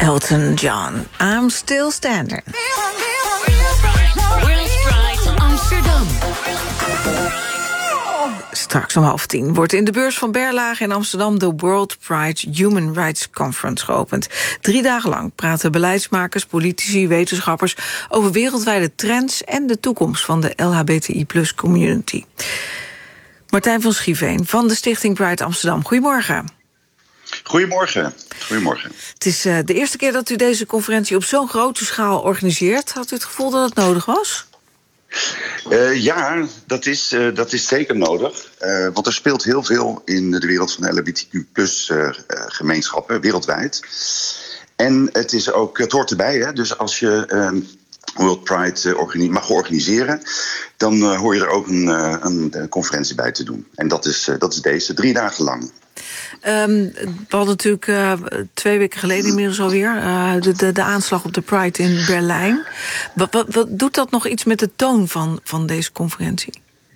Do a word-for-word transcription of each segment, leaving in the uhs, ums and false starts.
Elton John, I'm Still Standing. Amsterdam. Straks om half tien wordt in de beurs van Berlage in Amsterdam de World Pride Human Rights Conference geopend. Drie dagen lang praten beleidsmakers, politici, wetenschappers over wereldwijde trends en de toekomst van de L H B T I plus community. Martijn van Schieveen van de Stichting Pride Amsterdam. Goedemorgen. Goedemorgen. Goedemorgen. Het is uh, de eerste keer dat u deze conferentie op zo'n grote schaal organiseert. Had u het gevoel dat het nodig was? Uh, ja, dat is, uh, dat is zeker nodig. Uh, want er speelt heel veel in de wereld van de L H B T Q plus uh, gemeenschappen, wereldwijd. En het, is ook, het hoort erbij, hè? Dus als je uh, World Pride uh, organi- mag organiseren, dan uh, hoor je er ook een, uh, een conferentie bij te doen. En dat is, uh, dat is deze, drie dagen lang. Um, we hadden natuurlijk uh, twee weken geleden inmiddels alweer uh, de, de, de aanslag op de Pride in Berlijn. Wat, wat, wat doet dat nog iets met de toon van, van deze conferentie?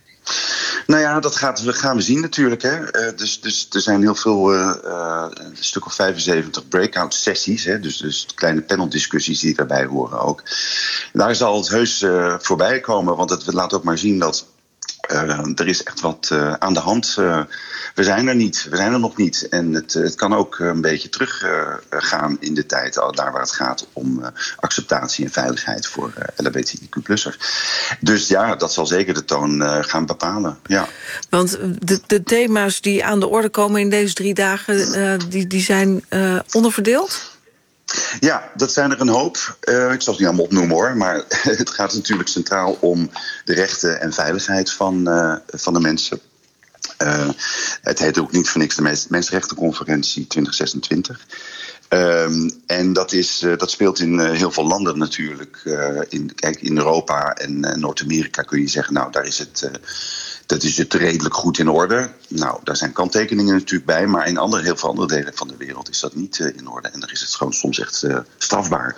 Nou ja, dat gaat, we gaan we zien natuurlijk. Hè. Uh, dus, dus er zijn heel veel, uh, uh, een stuk of vijfenzeventig breakout sessies. Hè, dus, dus kleine paneldiscussies die daarbij horen ook. Daar zal het heus uh, voorbij komen, want het laat ook maar zien dat Uh, er is echt wat uh, aan de hand. Uh, we zijn er niet, we zijn er nog niet. En het, het kan ook een beetje teruggaan uh, gaan in de tijd, daar waar het gaat om uh, acceptatie en veiligheid voor uh, L H B T I Q plussers. Dus ja, dat zal zeker de toon uh, gaan bepalen. Ja. Want de, de thema's die aan de orde komen in deze drie dagen, uh, die, die zijn uh, onderverdeeld? Ja, dat zijn er een hoop. Uh, ik zal het niet allemaal opnoemen hoor. Maar het gaat natuurlijk centraal om de rechten en veiligheid van, uh, van de mensen. Uh, het heet ook niet voor niks de Mens- Mensenrechtenconferentie twintig zesentwintig. Um, en dat, is, uh, dat speelt in uh, heel veel landen natuurlijk. Uh, in, kijk, in Europa en uh, Noord-Amerika kun je zeggen, nou, daar is het... Uh, Dat is het redelijk goed in orde. Nou, daar zijn kanttekeningen natuurlijk bij. Maar in andere, heel veel andere delen van de wereld is dat niet uh, in orde. En dan is het gewoon soms echt uh, strafbaar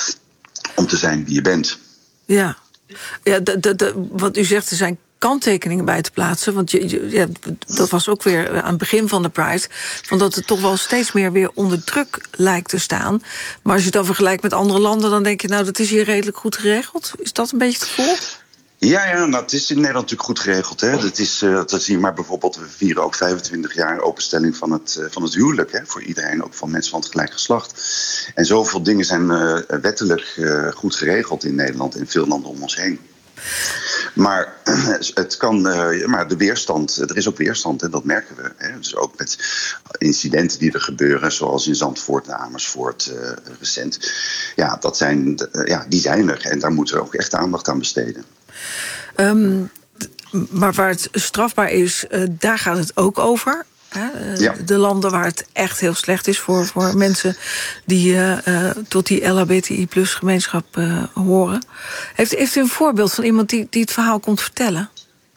om te zijn wie je bent. Ja, ja de, de, de, wat u zegt, er zijn kanttekeningen bij te plaatsen. Want je, je, ja, dat was ook weer aan het begin van de Pride. Van dat het toch wel steeds meer weer onder druk lijkt te staan. Maar als je het dan vergelijkt met andere landen, dan denk je, nou, dat is hier redelijk goed geregeld. Is dat een beetje het gevoel? Ja, ja, nou, het is in Nederland natuurlijk goed geregeld. Hè. Dat is, uh, dat zie je maar bijvoorbeeld, we vieren ook vijfentwintig jaar openstelling van het, uh, van het huwelijk. Hè, voor iedereen, ook van mensen van het gelijk geslacht. En zoveel dingen zijn uh, wettelijk uh, goed geregeld in Nederland en veel landen om ons heen. Maar het kan, uh, maar de weerstand, er is ook weerstand en dat merken we. Hè. Dus ook met incidenten die er gebeuren, zoals in Zandvoort en Amersfoort uh, recent. Ja, dat zijn, uh, ja, die zijn er en daar moeten we ook echt aandacht aan besteden. Um, maar waar het strafbaar is, uh, daar gaat het ook over. Hè? Uh, ja. De landen waar het echt heel slecht is voor, voor mensen die uh, uh, tot die L H B T I plus gemeenschap uh, horen. Heeft, heeft u een voorbeeld van iemand die, die het verhaal komt vertellen?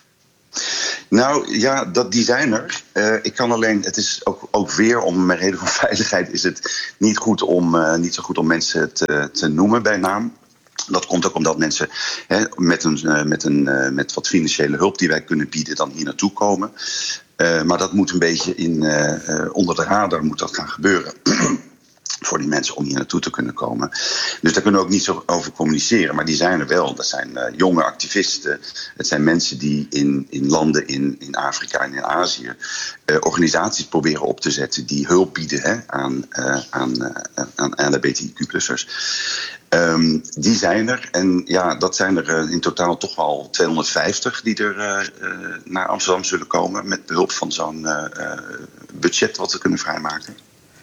Nou ja, dat, die zijn er. Uh, ik kan alleen, het is ook, ook weer om een reden van veiligheid is het niet, goed om, uh, niet zo goed om mensen te, te noemen bij naam. Dat komt ook omdat mensen hè, met, een, uh, met, een, uh, met wat financiële hulp die wij kunnen bieden dan hier naartoe komen. Uh, maar dat moet een beetje in, uh, uh, onder de radar moet dat gaan gebeuren. Voor die mensen om hier naartoe te kunnen komen. Dus daar kunnen we ook niet zo over communiceren. Maar die zijn er wel. Dat zijn uh, jonge activisten. Het zijn mensen die in, in landen in, in Afrika en in Azië uh, organisaties proberen op te zetten die hulp bieden hè, aan, uh, aan, uh, aan L H B T I Q plussers. Um, die zijn er. En ja, dat zijn er uh, in totaal toch wel tweehonderdvijftig die er uh, uh, naar Amsterdam zullen komen. Met behulp van zo'n uh, uh, budget wat we kunnen vrijmaken.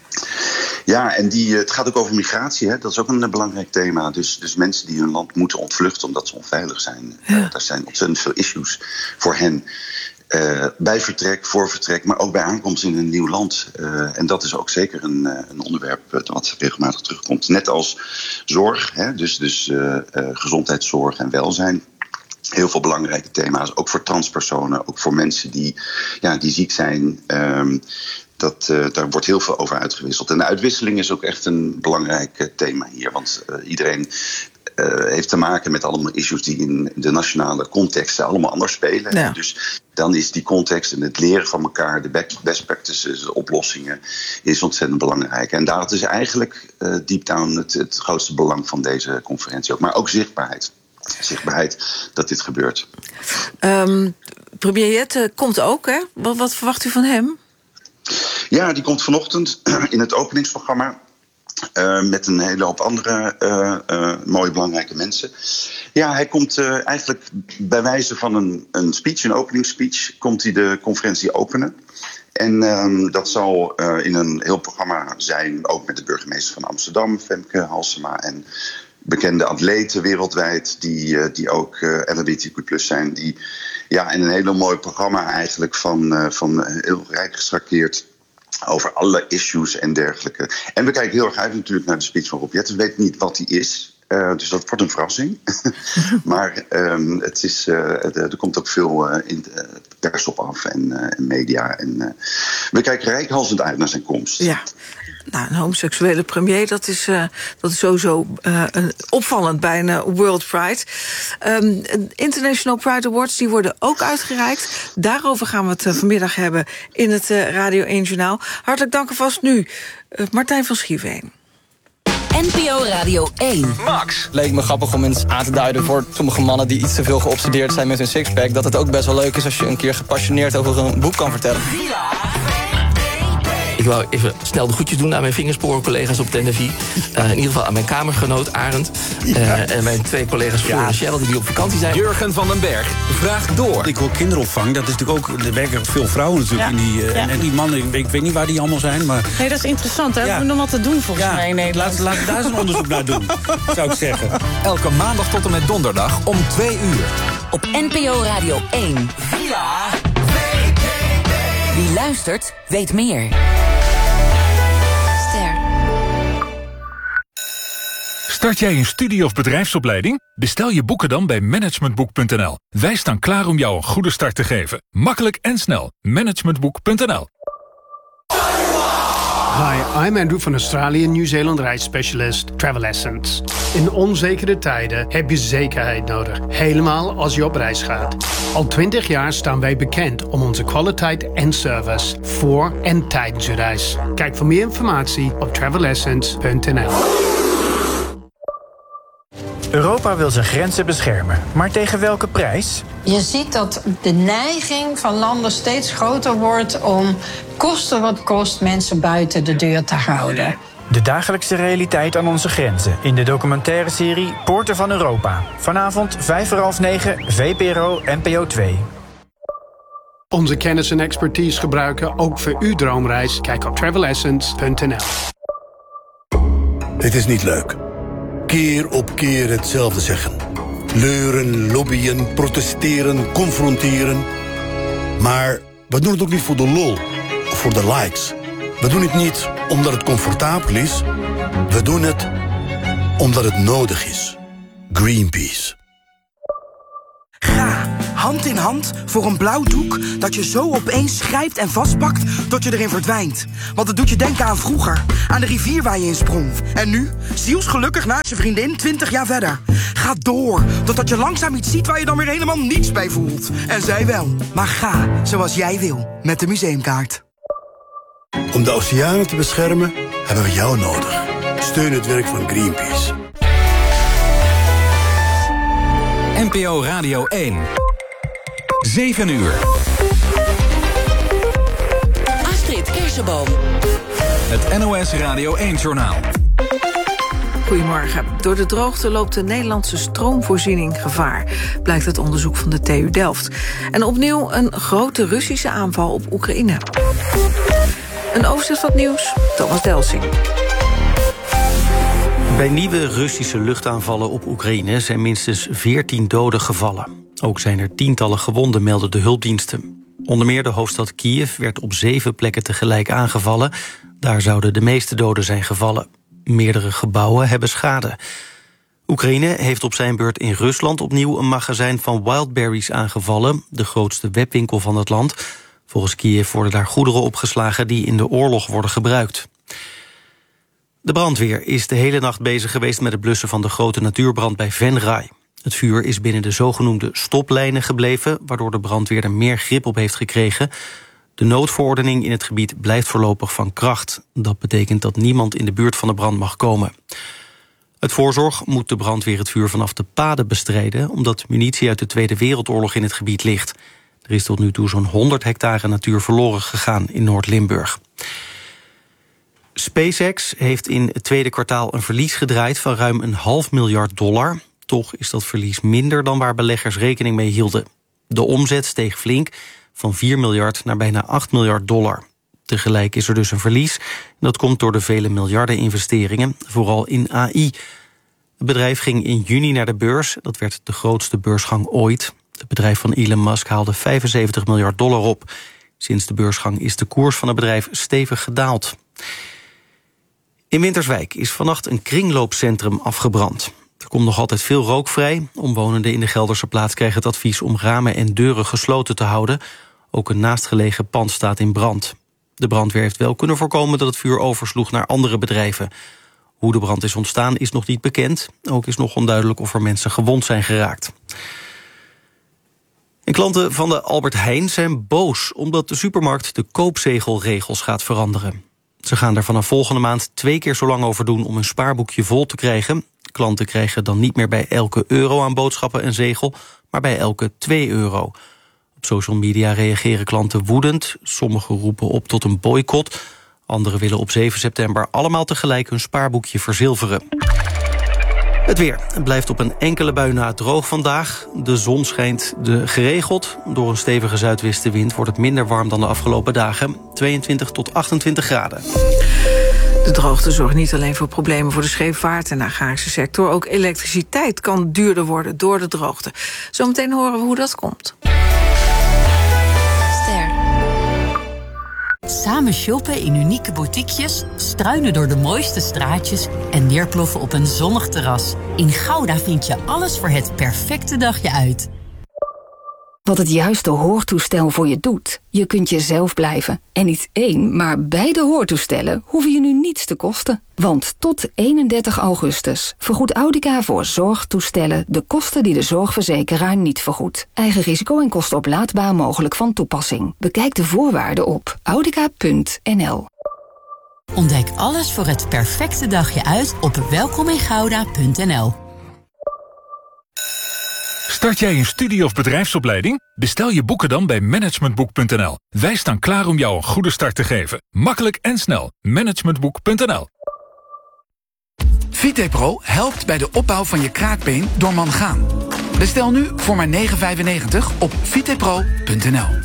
Ja, en die, het gaat ook over migratie. Hè? Dat is ook een belangrijk thema. Dus, dus mensen die hun land moeten ontvluchten omdat ze onveilig zijn. Ja. Uh, daar zijn ontzettend veel issues voor hen. Uh, bij vertrek, voor vertrek, maar ook bij aankomst in een nieuw land. Uh, en dat is ook zeker een, uh, een onderwerp uh, wat regelmatig terugkomt. Net als zorg, hè? dus, dus uh, uh, gezondheidszorg en welzijn. Heel veel belangrijke thema's, ook voor transpersonen, ook voor mensen die, ja, die ziek zijn. Um, Dat, uh, daar wordt heel veel over uitgewisseld. En de uitwisseling is ook echt een belangrijk uh, thema hier. Want uh, iedereen uh, heeft te maken met allemaal issues die in de nationale contexten allemaal anders spelen. Ja. Dus dan is die context en het leren van elkaar, de best practices, de oplossingen, is ontzettend belangrijk. En dat is eigenlijk uh, deep down het, het grootste belang van deze conferentie ook. Maar ook zichtbaarheid. Zichtbaarheid dat dit gebeurt. Um, premier Jette komt ook, hè? Wat, wat verwacht u van hem? Ja, die komt vanochtend in het openingsprogramma. Uh, met een hele hoop andere uh, uh, mooie belangrijke mensen. Ja, hij komt uh, eigenlijk bij wijze van een, een speech, een openingsspeech, komt hij de conferentie openen. En um, dat zal uh, in een heel programma zijn, ook met de burgemeester van Amsterdam, Femke Halsema, en bekende atleten wereldwijd die, uh, die ook uh, L G B T Q plus zijn. Die ja, in een hele mooi programma eigenlijk van, uh, van heel rijk gestrakeerd over alle issues en dergelijke. En we kijken heel erg uit natuurlijk naar de speech van Rob Jetten. We weten niet wat die is. Uh, dus dat wordt een verrassing. maar um, het is, uh, er komt ook veel uh, in uh, pers op af en, uh, en media. En, uh, we kijken reikhalzend uit naar zijn komst. Ja. Nou, een homoseksuele premier, dat is, uh, dat is sowieso uh, opvallend bij een uh, World Pride. Um, International Pride Awards, die worden ook uitgereikt. Daarover gaan we het uh, vanmiddag hebben in het uh, Radio één Journaal. Hartelijk dank alvast nu, uh, Martijn van Schieveen. N P O Radio één. Max. Leek me grappig om eens aan te duiden voor sommige mannen die iets te veel geobsedeerd zijn met hun sixpack, dat het ook best wel leuk is als je een keer gepassioneerd over een boek kan vertellen. Ik wou even snel de groetjes doen aan mijn vingersporen-collega's op de N F I. Uh, in ieder geval aan mijn kamergenoot Arend. Uh, ja. En mijn twee collega's Floor ja. en Cheryl, die op vakantie zijn. Jurgen van den Berg vraagt door. Ik wil kinderopvang. Dat is natuurlijk ook, er werken veel vrouwen natuurlijk. Ja. In die, uh, ja. en, en die mannen, ik, ik weet niet waar die allemaal zijn. Maar nee, dat is interessant. Hè? Ja. We hebben nog wat te doen volgens ja. mij in Nederland. Laat, laat daar eens een onderzoek naar doen, zou ik zeggen. Elke maandag tot en met donderdag om twee uur. Op N P O Radio één. Villa V P B. Wie luistert, weet meer. Start jij een studie- of bedrijfsopleiding? Bestel je boeken dan bij managementboek punt n l. Wij staan klaar om jou een goede start te geven. Makkelijk en snel. managementboek punt n l. Hi, I'm Andrew van Australië Nieuw-Zeeland reisspecialist Travel Essence. In onzekere tijden heb je zekerheid nodig. Helemaal als je op reis gaat. Al twintig jaar staan wij bekend om onze kwaliteit en service voor en tijdens je reis. Kijk voor meer informatie op travel essence punt n l. Europa wil zijn grenzen beschermen, maar tegen welke prijs? Je ziet dat de neiging van landen steeds groter wordt om koste wat kost mensen buiten de deur te houden. De dagelijkse realiteit aan onze grenzen in de documentaire serie Poorten van Europa. Vanavond vijf voor half negen, V P R O N P O twee. Onze kennis en expertise gebruiken ook voor uw droomreis. Kijk op travel essence punt n l. Het is niet leuk. Keer op keer hetzelfde zeggen. Leuren, lobbyen, protesteren, confronteren. Maar we doen het ook niet voor de lol of voor de likes. We doen het niet omdat het comfortabel is. We doen het omdat het nodig is. Greenpeace. Ga hand in hand voor een blauw doek dat je zo opeens grijpt en vastpakt tot je erin verdwijnt. Want het doet je denken aan vroeger, aan de rivier waar je in sprong. En nu, zielsgelukkig naast je vriendin, twintig jaar verder. Ga door, totdat je langzaam iets ziet waar je dan weer helemaal niets bij voelt. En zij wel. Maar ga zoals jij wil, met de museumkaart. Om de oceanen te beschermen, hebben we jou nodig. Steun het werk van Greenpeace. N P O Radio één. zeven uur. Astrid Kersenboom. Het N O S Radio één Journaal. Goedemorgen. Door de droogte loopt de Nederlandse stroomvoorziening gevaar, blijkt uit onderzoek van de T U Delft. En opnieuw een grote Russische aanval op Oekraïne. Een overzicht van het nieuws, Thomas Delsing. Bij nieuwe Russische luchtaanvallen op Oekraïne zijn minstens veertien doden gevallen. Ook zijn er tientallen gewonden, melden de hulpdiensten. Onder meer de hoofdstad Kiev werd op zeven plekken tegelijk aangevallen. Daar zouden de meeste doden zijn gevallen. Meerdere gebouwen hebben schade. Oekraïne heeft op zijn beurt in Rusland opnieuw een magazijn van Wildberries aangevallen, de grootste webwinkel van het land. Volgens Kiev worden daar goederen opgeslagen die in de oorlog worden gebruikt. De brandweer is de hele nacht bezig geweest met het blussen van de grote natuurbrand bij Venray. Het vuur is binnen de zogenoemde stoplijnen gebleven, waardoor de brandweer er meer grip op heeft gekregen. De noodverordening in het gebied blijft voorlopig van kracht. Dat betekent dat niemand in de buurt van de brand mag komen. Uit voorzorg moet de brandweer het vuur vanaf de paden bestrijden, omdat munitie uit de Tweede Wereldoorlog in het gebied ligt. Er is tot nu toe zo'n honderd hectare natuur verloren gegaan in Noord-Limburg. SpaceX heeft in het tweede kwartaal een verlies gedraaid van ruim een half miljard dollar. Toch is dat verlies minder dan waar beleggers rekening mee hielden. De omzet steeg flink, van vier miljard naar bijna acht miljard dollar. Tegelijk is er dus een verlies. Dat komt door de vele miljarden investeringen, vooral in A I. Het bedrijf ging in juni naar de beurs. Dat werd de grootste beursgang ooit. Het bedrijf van Elon Musk haalde vijfenzeventig miljard dollar op. Sinds de beursgang is de koers van het bedrijf stevig gedaald. In Winterswijk is vannacht een kringloopcentrum afgebrand. Er komt nog altijd veel rook vrij. Omwonenden in de Gelderse plaats krijgen het advies om ramen en deuren gesloten te houden. Ook een naastgelegen pand staat in brand. De brandweer heeft wel kunnen voorkomen dat het vuur oversloeg naar andere bedrijven. Hoe de brand is ontstaan is nog niet bekend. Ook is nog onduidelijk of er mensen gewond zijn geraakt. En klanten van de Albert Heijn zijn boos omdat de supermarkt de koopzegelregels gaat veranderen. Ze gaan er vanaf volgende maand twee keer zo lang over doen om een spaarboekje vol te krijgen. Klanten krijgen dan niet meer bij elke euro aan boodschappen een zegel, maar bij elke twee euro. Op social media reageren klanten woedend. Sommigen roepen op tot een boycott. Anderen willen op zeven september allemaal tegelijk hun spaarboekje verzilveren. Het weer. Het blijft op een enkele bui na droog vandaag. De zon schijnt de geregeld. Door een stevige zuidwestenwind wordt het minder warm dan de afgelopen dagen. tweeëntwintig tot achtentwintig graden. De droogte zorgt niet alleen voor problemen voor de scheepvaart en de agrarische sector. Ook elektriciteit kan duurder worden door de droogte. Zometeen horen we hoe dat komt. Samen shoppen in unieke boutiquejes, struinen door de mooiste straatjes en neerploffen op een zonnig terras. In Gouda vind je alles voor het perfecte dagje uit. Wat het juiste hoortoestel voor je doet. Je kunt jezelf blijven. En niet één, maar beide hoortoestellen hoeven je nu niets te kosten. Want tot eenendertig augustus vergoedt Audica voor zorgtoestellen de kosten die de zorgverzekeraar niet vergoedt. Eigen risico en kosten oplaadbaar mogelijk van toepassing. Bekijk de voorwaarden op audica punt n l. Ontdek alles voor het perfecte dagje uit op welkomingouda punt n l. Start jij een studie- of bedrijfsopleiding? Bestel je boeken dan bij managementboek punt n l. Wij staan klaar om jou een goede start te geven. Makkelijk en snel. managementboek punt n l. Vitepro helpt bij de opbouw van je kraakbeen door mangaan. Bestel nu voor maar negen vijfennegentig op vitepro punt n l.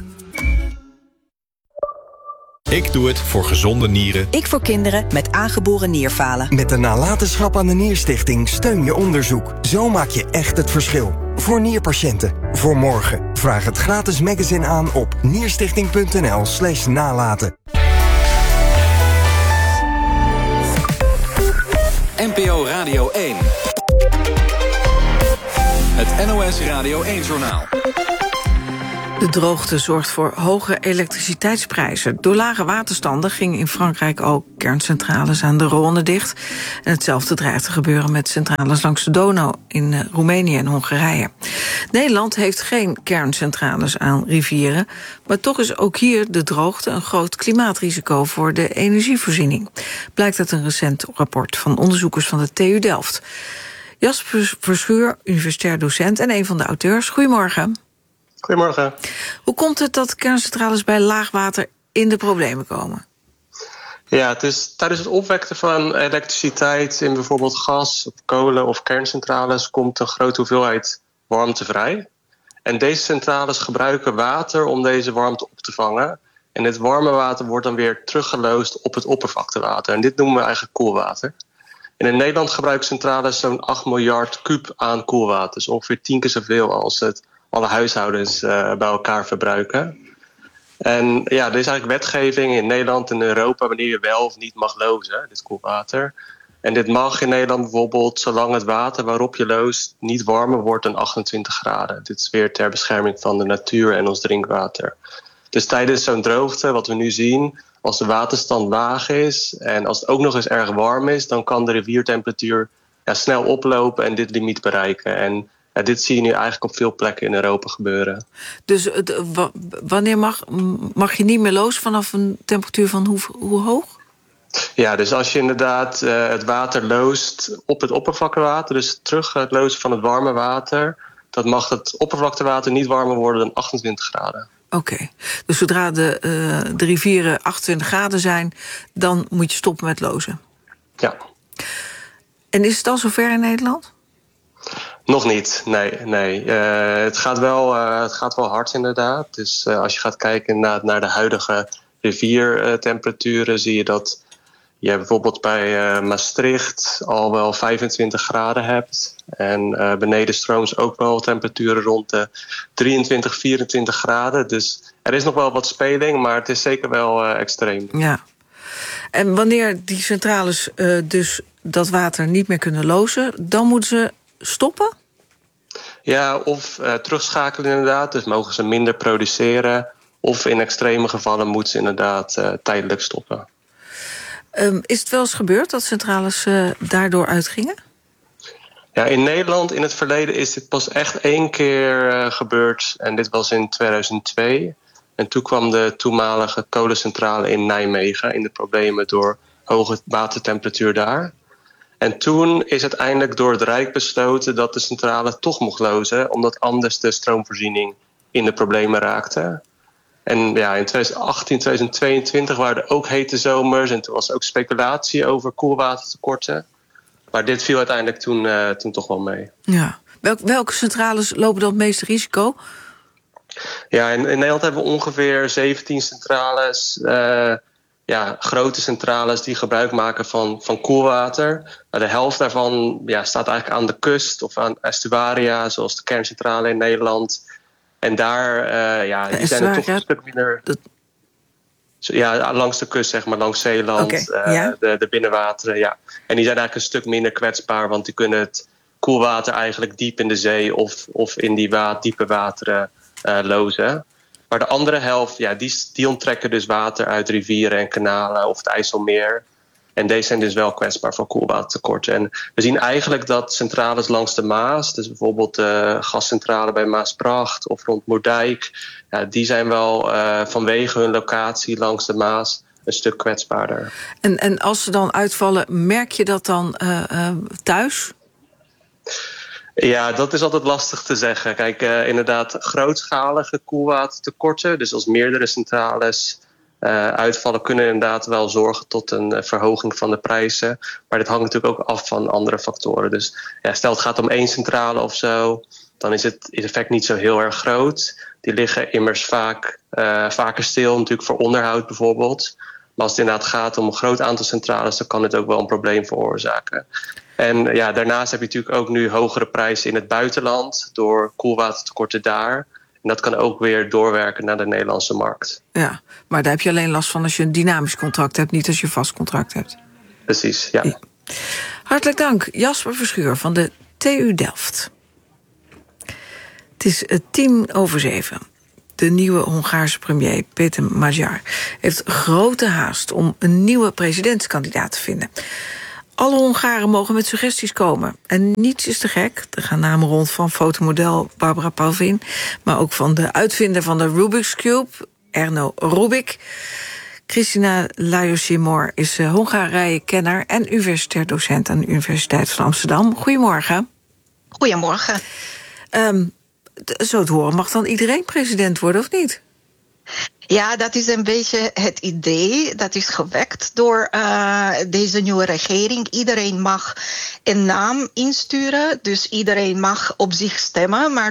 Ik doe het voor gezonde nieren. Ik voor kinderen met aangeboren nierfalen. Met de nalatenschap aan de Nierstichting steun je onderzoek. Zo maak je echt het verschil. Voor nierpatiënten. Voor morgen. Vraag het gratis magazine aan op nierstichting punt n l slash nalaten. N P O Radio één. Het N O S Radio één-journaal. De droogte zorgt voor hoge elektriciteitsprijzen. Door lage waterstanden gingen in Frankrijk ook kerncentrales aan de Rhône dicht. En hetzelfde dreigt te gebeuren met centrales langs de Donau in uh, Roemenië en Hongarije. Nederland heeft geen kerncentrales aan rivieren, maar toch is ook hier de droogte een groot klimaatrisico voor de energievoorziening. Blijkt uit een recent rapport van onderzoekers van de T U Delft. Jasper Verschuur, universitair docent en een van de auteurs. Goedemorgen. Goedemorgen. Hoe komt het dat kerncentrales bij laagwater in de problemen komen? Ja, het is tijdens het opwekken van elektriciteit in bijvoorbeeld gas, kolen of kerncentrales komt een grote hoeveelheid warmte vrij. En deze centrales gebruiken water om deze warmte op te vangen. En dit warme water wordt dan weer teruggeloosd op het oppervlaktewater. En dit noemen we eigenlijk koelwater. En in Nederland gebruiken centrales zo'n acht miljard kuub aan koelwater. Dus ongeveer tien keer zoveel als het alle huishoudens uh, bij elkaar verbruiken. En ja, er is eigenlijk wetgeving in Nederland en Europa wanneer je wel of niet mag lozen, dit koelwater. En dit mag in Nederland bijvoorbeeld zolang het water waarop je loost niet warmer wordt dan achtentwintig graden. Dit is weer ter bescherming van de natuur en ons drinkwater. Dus tijdens zo'n droogte, wat we nu zien, als de waterstand laag is en als het ook nog eens erg warm is, dan kan de riviertemperatuur ja, snel oplopen en dit limiet bereiken. En ja, dit zie je nu eigenlijk op veel plekken in Europa gebeuren. Dus uh, w- wanneer mag, mag je niet meer lozen vanaf een temperatuur van hoe, hoe hoog? Ja, dus als je inderdaad uh, het water loost op het oppervlaktewater, dus terug het lozen van het warme water, dan mag het oppervlaktewater niet warmer worden dan achtentwintig graden. Oké, okay. Dus zodra de, uh, de rivieren achtentwintig graden zijn, dan moet je stoppen met lozen? Ja. En is het al zover in Nederland? Nog niet, nee. nee. Uh, het, gaat wel, uh, het gaat wel hard inderdaad. Dus uh, als je gaat kijken naar, naar de huidige riviertemperaturen, zie je dat je bijvoorbeeld bij uh, Maastricht al wel vijfentwintig graden hebt. En uh, beneden strooms ook wel temperaturen rond de drieëntwintig, vierentwintig graden. Dus er is nog wel wat speling, maar het is zeker wel uh, extreem. Ja. En wanneer die centrales uh, dus dat water niet meer kunnen lozen, dan moeten ze stoppen? Ja, of uh, terugschakelen inderdaad. Dus mogen ze minder produceren. Of in extreme gevallen moeten ze inderdaad uh, tijdelijk stoppen. Um, is het wel eens gebeurd dat centrales uh, daardoor uitgingen? Ja, in Nederland in het verleden is dit pas echt één keer uh, gebeurd. En dit was in tweeduizend twee. En toen kwam de toenmalige kolencentrale in Nijmegen in de problemen door hoge watertemperatuur daar. En toen is uiteindelijk door het Rijk besloten dat de centrale toch mocht lozen, omdat anders de stroomvoorziening in de problemen raakte. En ja, in tweeduizend achttien, tweeduizend tweeëntwintig waren er ook hete zomers en toen was er ook speculatie over koelwatertekorten. Maar dit viel uiteindelijk toen, uh, toen toch wel mee. Ja. Welk, welke centrales lopen dan het meeste risico? Ja, in, in Nederland hebben we ongeveer zeventien centrales. Uh, ja, grote centrales die gebruik maken van, van koelwater. De helft daarvan ja, staat eigenlijk aan de kust of aan estuaria, zoals de kerncentrale in Nederland. En daar uh, ja, die zijn er toch een stuk minder. Dat... Ja, langs de kust, zeg maar, langs Zeeland, okay, uh, ja. de, de binnenwateren. Ja. En die zijn eigenlijk een stuk minder kwetsbaar, want die kunnen het koelwater eigenlijk diep in de zee of, of in die wa- diepe wateren uh, lozen. Maar de andere helft, ja, die, die onttrekken dus water uit rivieren en kanalen of het IJsselmeer. En deze zijn dus wel kwetsbaar voor koelwatertekorten. En we zien eigenlijk dat centrales langs de Maas, dus bijvoorbeeld de gascentrale bij Maasbracht of rond Moerdijk, ja, die zijn wel uh, vanwege hun locatie langs de Maas een stuk kwetsbaarder. En, en als ze dan uitvallen, merk je dat dan uh, uh, thuis? Ja, dat is altijd lastig te zeggen. Kijk, uh, inderdaad grootschalige koelwatertekorten, dus als meerdere centrales Uh, uitvallen kunnen inderdaad wel zorgen tot een uh, verhoging van de prijzen. Maar dit hangt natuurlijk ook af van andere factoren. Dus ja, stel het gaat om één centrale of zo, dan is het effect niet zo heel erg groot. Die liggen immers vaak uh, vaker stil, natuurlijk voor onderhoud bijvoorbeeld. Maar als het inderdaad gaat om een groot aantal centrales, dan kan het ook wel een probleem veroorzaken. En ja, daarnaast heb je natuurlijk ook nu hogere prijzen in het buitenland door koelwatertekorten daar. En dat kan ook weer doorwerken naar de Nederlandse markt. Ja, maar daar heb je alleen last van als je een dynamisch contract hebt, niet als je een vast contract hebt. Precies, ja. ja. Hartelijk dank, Jasper Verschuur van de T U Delft. Het is tien over zeven. De nieuwe Hongaarse premier Peter Magyar heeft grote haast om een nieuwe presidentskandidaat te vinden. Alle Hongaren mogen met suggesties komen. En niets is te gek. Er gaan namen rond van fotomodel Barbara Palvin, maar ook van de uitvinder van de Rubik's Cube, Erno Rubik. Christina Lajos-Simor is uh, Hongarije-kenner en universitair docent aan de Universiteit van Amsterdam. Goedemorgen. Goedemorgen. Um, zo te horen, mag dan iedereen president worden of niet? Ja, dat is een beetje het idee. Dat is gewekt door uh, deze nieuwe regering. Iedereen mag een naam insturen, dus iedereen mag op zich stemmen. Maar